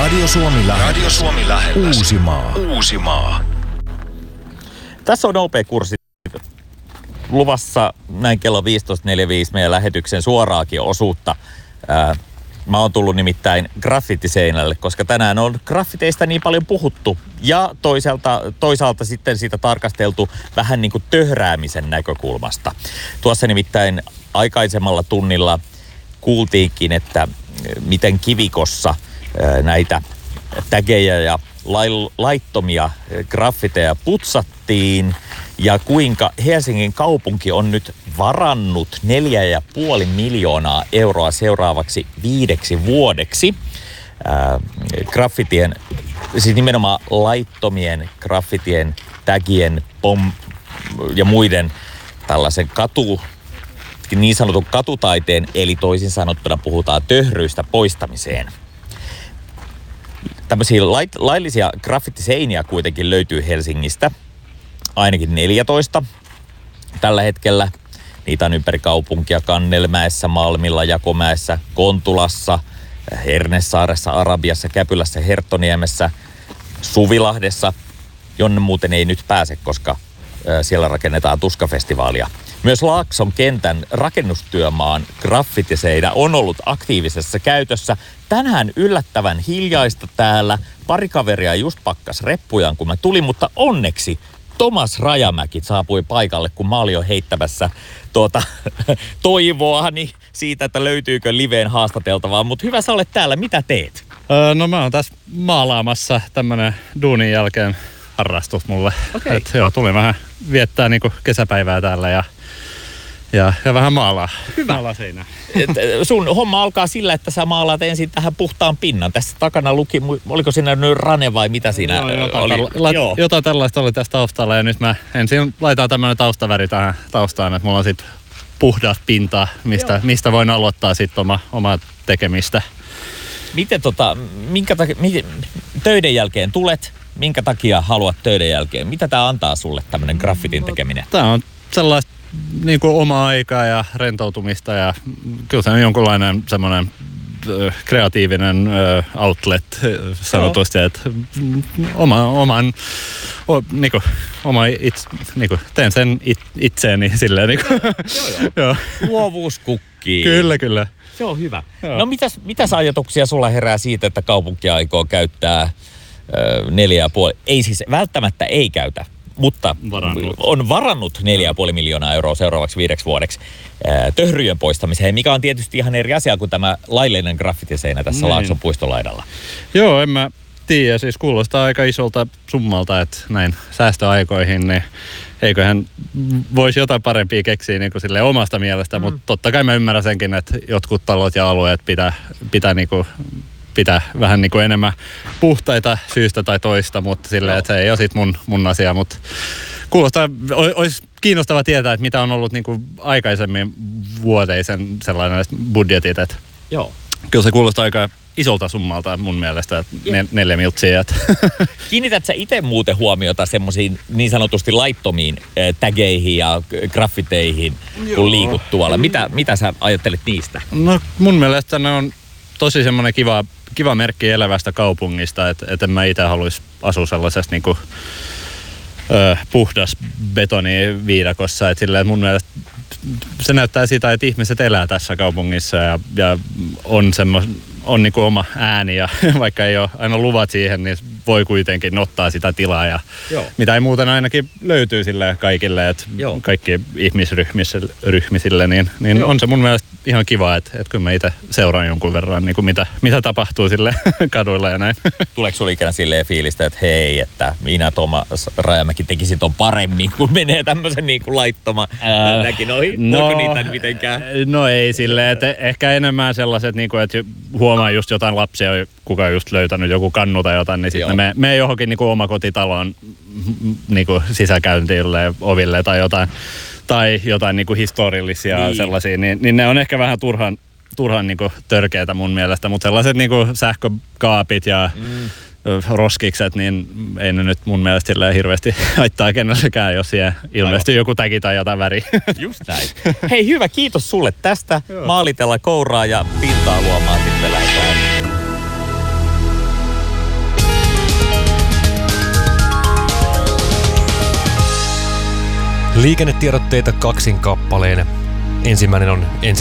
Radio Suomi Lähelläs. Uusimaa. Tässä on OP-kurssi luvassa näin kello 15.45 meidän lähetyksen suoraakin osuutta. Mä oon tullut nimittäin graffitiseinälle, koska tänään on graffiteista niin paljon puhuttu. Ja toisaalta sitten siitä tarkasteltu vähän niin kuin töhräämisen näkökulmasta. Tuossa nimittäin aikaisemmalla tunnilla kuultiinkin, että miten kivikossa näitä tägejä ja laittomia graffiteja putsattiin ja kuinka Helsingin kaupunki on nyt varannut 4,5 miljoonaa euroa seuraavaksi 5 vuodeksi graffitien, siis nimenomaan laittomien graffitien, tägien, ja muiden tällaisen niin sanotun katutaiteen, eli toisin sanottuna puhutaan töhryistä poistamiseen. Tämmöisiä laillisia graffitiseiniä kuitenkin löytyy Helsingistä, ainakin 14 tällä hetkellä. Niitä on ympäri kaupunkia Kannelmäessä, Malmilla, Jakomäessä, Kontulassa, Hernesaaressa, Arabiassa, Käpylässä, Herttoniemessä, Suvilahdessa, jonne muuten ei nyt pääse, koska siellä rakennetaan tuskafestivaalia. Myös Laakson kentän rakennustyömaan graffitiseinä on ollut aktiivisessa käytössä. Tänään yllättävän hiljaista täällä. Pari kaveria just pakkas reppujaan, kun mä tulin, mutta onneksi Tomas Rajamäki saapui paikalle, kun mä olin jo heittämässä toivoani siitä, että löytyykö liveen haastateltavaa. Mutta hyvä sä olet täällä. Mitä teet? No mä oon tässä maalaamassa tämmönen duunin jälkeen harrastus mulle. Okay. Tulin vähän viettää niinku kesäpäivää täällä ja vähän maalaa. Hyvä. Maalaa seinää. Sun homma alkaa sillä, että sä maalaat ensin tähän puhtaan pinnan. Tässä takana luki, oliko siinä nyt rane vai mitä siinä oli? Jotain tällaista oli tässä taustalla ja nyt mä ensin laitan tämmönen taustaväri tähän taustaan, että mulla on sit puhdas pinta, mistä voin aloittaa sit omaa tekemistä. Miten töiden jälkeen tulet? Minkä takia haluat töiden jälkeen? Mitä tää antaa sulle tämmönen graffitin tekeminen? Tää on sellaista niin kuin omaa aikaa ja rentoutumista ja kyllä se on jonkunlainen semmoinen kreatiivinen outlet sanotusti, että teen sen itseeni silleen niinku. Joo. Luovuus kukkii. Kyllä. Se on hyvä. Joo. No mitäs ajatuksia sulla herää siitä, että kaupunki aikoo käyttää 4,5? Ei siis välttämättä ei käytä. Mutta on varannut 4,5 miljoonaa euroa seuraavaksi 5 vuodeksi töhryjen poistamiseen, mikä on tietysti ihan eri asia kuin tämä laillinen graffitiseinä tässä Laakson puistolaidalla. Joo, en mä tiedä. Siis kuulostaa aika isolta summalta, että näin säästöaikoihin, niin eiköhän voisi jotain parempia keksiä niin kuin silleen omasta mielestä, mutta totta kai mä ymmärrän senkin, että jotkut talot ja alueet pitää vähän niin kuin enemmän puhtaita syystä tai toista, mutta silleen, että se ei ole sit mun asia, mutta kuulostaa, olisi kiinnostava tietää, että mitä on ollut niin kuin aikaisemmin vuoteisen sellainen budjetit, että joo. Kyllä se kuulostaa aika isolta summalta mun mielestä, että 4 miltsiä. Kiinnität sä itse muuten huomiota semmoisiin niin sanotusti laittomiin tägeihin ja graffiteihin, kun liikut tuolla? Mitä sä ajattelet niistä? No mun mielestä ne on tosi semmoinen kiva merkki elävästä kaupungista, että en mä itse haluaisi asua sellaisessa niinku, puhdas betoniviidakossa. Että silleen, mun mielestä se näyttää sitä, että ihmiset elää tässä kaupungissa ja on niinku oma ääni ja vaikka ei ole aina luvat siihen, niin voi kuitenkin ottaa sitä tilaa ja mitä ei muuten ainakin löytyy sille kaikille, että kaikki ihmisryhmisille, niin on se mun mielestä ihan kiva, että kyllä mä itse seuraan jonkun verran, niin kuin mitä tapahtuu sille kaduilla ja näin. Tuleeko sulla ikään silleen fiilistä, että hei, että minä Tomas Rajamäki tekisin ton paremmin, kun menee tämmöisen niin kuin laittoma näkin ohi? Voiko niitä mitenkään? No ei silleen, että ehkä enemmän sellaiset, niin kuin, että huomaa just jotain lapsia, kuka on just löytänyt joku kannu tai jotain, niin sitten me johonkin niin kuin omakotitaloon niin kuin sisäkäyntille, oville tai jotain niin kuin historiallisia sellaisia, niin ne on ehkä vähän turhan niin kuin törkeätä mun mielestä, mutta sellaiset niin kuin sähkökaapit ja roskikset, niin ei ne nyt mun mielestä hirveästi haittaa kenellekään, jos siellä ilmestyy joku täki tai jotain väriä. Just näin. Hei hyvä, kiitos sulle tästä. Maalitella kouraa ja pintaa luomaan, sitten lähdetään. Liikennetiedotteita kaksin kappaleen. Ensimmäinen on ensi